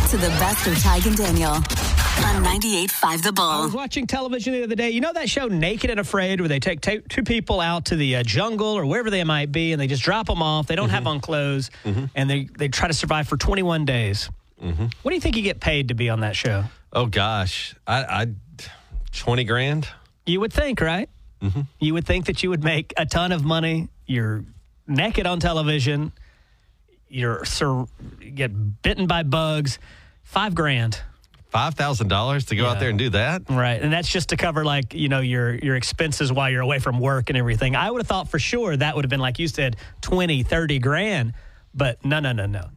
to the best of Tig and Daniel on 98.5 The Bull. I was watching television the other day. You know that show Naked and Afraid where they take two people out to the jungle or wherever they might be and they just drop them off. They don't have on clothes and they try to survive for 21 days. What do you think you get paid to be on that show? Oh, gosh. I 20 grand. You would think, right? You would think that you would make a ton of money. You're naked on television. You get bitten by bugs. $5 grand. $5,000 to go out there and do that? Right. And that's just to cover, like, you know, your expenses while you're away from work and everything. I would have thought for sure that would have been, like you said, 20, 30 grand. But no. $5,000?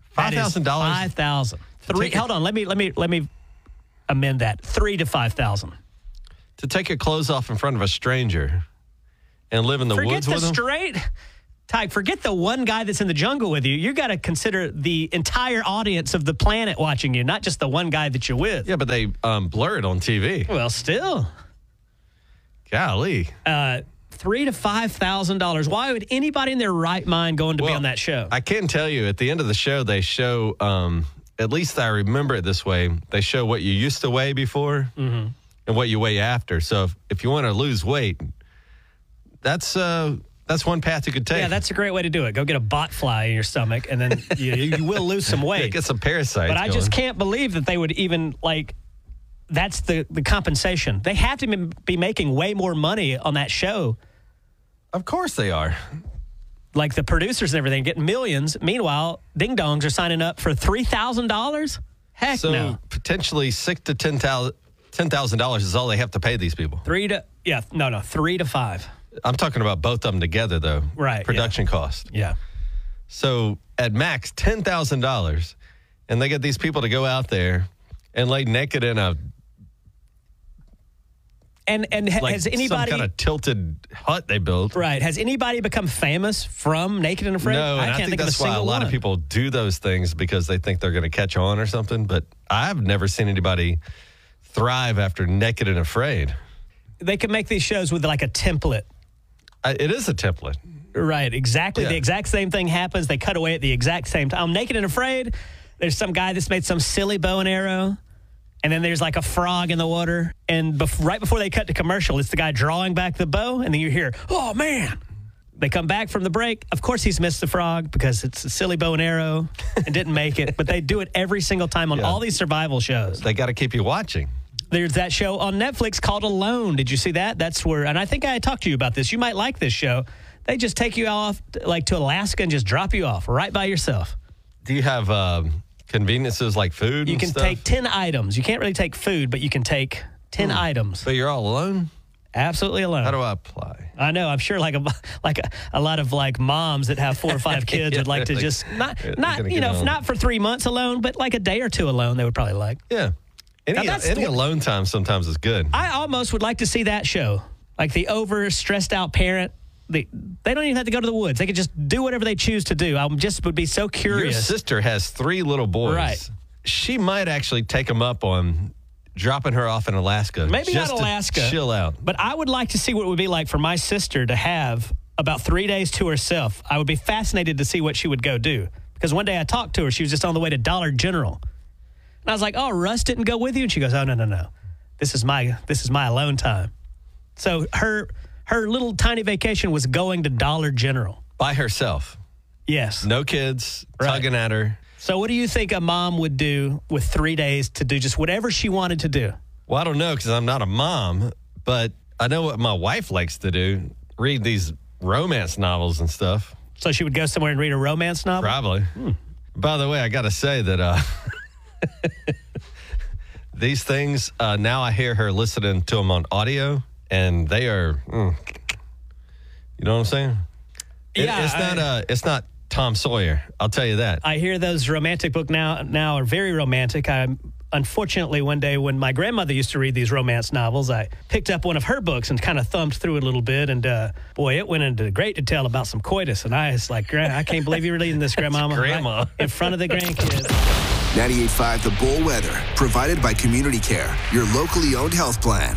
$5,000. Hold on. Let me amend that. $3,000 to $5,000. To take your clothes off in front of a stranger and live in the woods with them? Forget the one guy that's in the jungle with you. You got to consider the entire audience of the planet watching you, not just the one guy that you're with. Yeah, but they blur it on TV. Well, still. Golly. $3,000 to $5,000. Why would anybody in their right mind going to be on that show? I can tell you, at the end of the show, they show, at least I remember it this way, they show what you used to weigh before and what you weigh after. So if you want to lose weight, that's one path you could take. Yeah, that's a great way to do it. Go get a bot fly in your stomach, and then you will lose some weight. Yeah, get some parasites But I just can't believe that they would even, like, that's the compensation. They have to be making way more money on that show. Of course they are. Like the producers and everything getting millions. Meanwhile, ding-dongs are signing up for $3,000? Heck no. So potentially $6,000 to $10,000 is all they have to pay these people. 3 to 5. I'm talking about both of them together, though. Right. Production cost. Yeah. So at max, $10,000, and they get these people to go out there and lay naked in a has anybody some kind of tilted hut they built? Right. Has anybody become famous from Naked and Afraid? No, and I think that's why a lot of people do those things because they think they're going to catch on or something. But I've never seen anybody thrive after Naked and Afraid. They can make these shows with like a template. It is a template. Right, exactly. Yeah. The exact same thing happens. They cut away at the exact same time. Naked and Afraid, there's some guy that's made some silly bow and arrow, and then there's like a frog in the water, and right before they cut to commercial, it's the guy drawing back the bow, and then you hear, oh, man. They come back from the break. Of course he's missed the frog because it's a silly bow and arrow and didn't make it, but they do it every single time on all these survival shows. They got to keep you watching. There's that show on Netflix called Alone. Did you see that? That's where, and I think I talked to you about this. You might like this show. They just take you off like to Alaska and just drop you off right by yourself. Do you have conveniences like food? You can take 10 items. You can't really take food, but you can take 10 items. So you're all alone? Absolutely alone. How do I apply? I know. I'm sure like a lot of like moms that have 4 or 5 kids would like to just not for 3 months alone, but like a day or two alone. They would probably like. Yeah. Any alone time sometimes is good. I almost would like to see that show. Like the over-stressed out parent. They don't even have to go to the woods. They could just do whatever they choose to do. I just would be so curious. Your sister has 3 little boys. Right. She might actually take them up on dropping her off in Alaska. Maybe not Alaska. Chill out. But I would like to see what it would be like for my sister to have about 3 days to herself. I would be fascinated to see what she would go do. Because one day I talked to her. She was just on the way to Dollar General. And I was like, oh, Russ didn't go with you? And she goes, oh, no. This is my alone time. So her little tiny vacation was going to Dollar General. By herself? Yes. No kids, tugging at her. So what do you think a mom would do with 3 days to do just whatever she wanted to do? Well, I don't know because I'm not a mom, but I know what my wife likes to do, read these romance novels and stuff. So she would go somewhere and read a romance novel? Probably. By the way, I got to say that these things, now I hear her listening to them on audio, and they are, you know what I'm saying? Yeah. It's not Tom Sawyer. I'll tell you that. I hear those romantic books now are very romantic. Unfortunately, one day when my grandmother used to read these romance novels, I picked up one of her books and kind of thumbed through it a little bit. And, boy, it went into great detail about some coitus. And I was like, I can't believe you're reading this, Grandmama. Grandma. Right in front of the grandkids. 98.5 The Bull Weather, provided by Community Care, your locally owned health plan.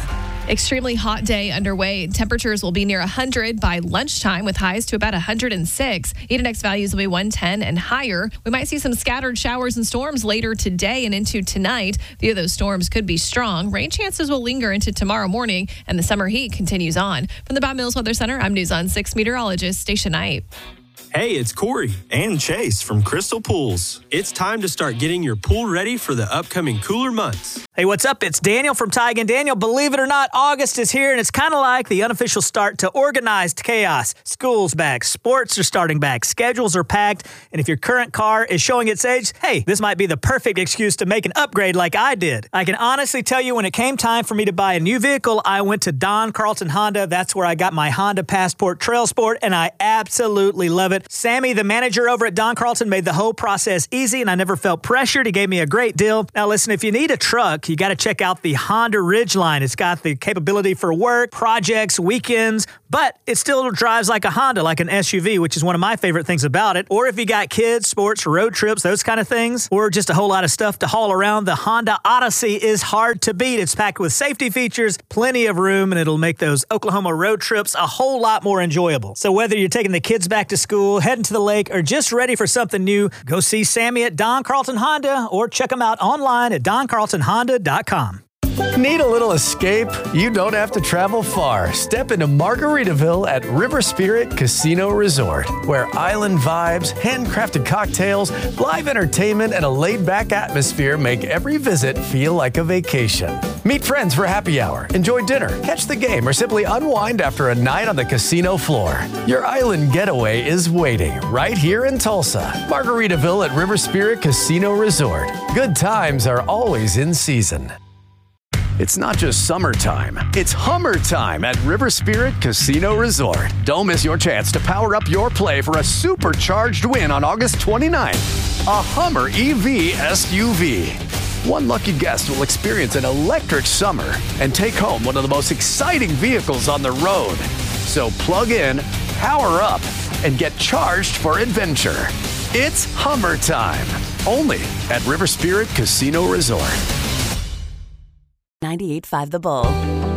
Extremely hot day underway. Temperatures will be near 100 by lunchtime with highs to about 106. Edenix values will be 110 and higher. We might see some scattered showers and storms later today and into tonight. A few of those storms could be strong. Rain chances will linger into tomorrow morning, and the summer heat continues on. From the Bob Mills Weather Center, I'm News on 6 meteorologist Stacia Knight. Hey, it's Corey and Chase from Crystal Pools. It's time to start getting your pool ready for the upcoming cooler months. Hey, what's up? It's Daniel from Tig and Daniel. Believe it or not, August is here, and it's kind of like the unofficial start to organized chaos. School's back, sports are starting back, schedules are packed, and if your current car is showing its age, hey, this might be the perfect excuse to make an upgrade like I did. I can honestly tell you when it came time for me to buy a new vehicle, I went to Don Carlson Honda. That's where I got my Honda Passport Trail Sport, and I absolutely love it. Sammy, the manager over at Don Carlson, made the whole process easy, and I never felt pressured. He gave me a great deal. Now, listen, if you need a truck, you got to check out the Honda Ridgeline. It's got the capability for work, projects, weekends, but it still drives like a Honda, like an SUV, which is one of my favorite things about it. Or if you got kids, sports, road trips, those kind of things, or just a whole lot of stuff to haul around, the Honda Odyssey is hard to beat. It's packed with safety features, plenty of room, and it'll make those Oklahoma road trips a whole lot more enjoyable. So whether you're taking the kids back to school, heading to the lake, or just ready for something new, go see Sammy at Don Carlson Honda or check them out online at doncarlsonhonda.com. Need a little escape? You don't have to travel far. Step into Margaritaville at River Spirit Casino Resort, where island vibes, handcrafted cocktails, live entertainment, and a laid-back atmosphere make every visit feel like a vacation. Meet friends for happy hour, enjoy dinner, catch the game, or simply unwind after a night on the casino floor. Your island getaway is waiting right here in Tulsa. Margaritaville at River Spirit Casino Resort. Good times are always in season. It's not just summertime, it's Hummer time at River Spirit Casino Resort. Don't miss your chance to power up your play for a supercharged win on August 29th. A Hummer EV SUV. One lucky guest will experience an electric summer and take home one of the most exciting vehicles on the road. So plug in, power up, and get charged for adventure. It's Hummer time, only at River Spirit Casino Resort. 98.5 The Bull.